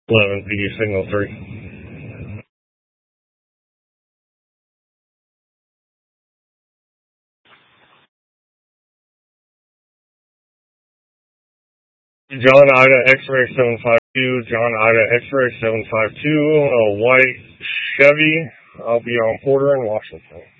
11 PD signal 3. John Ida X-ray 752, John Ida X-ray 752, a white Chevy. I'll be on Porter in Washington.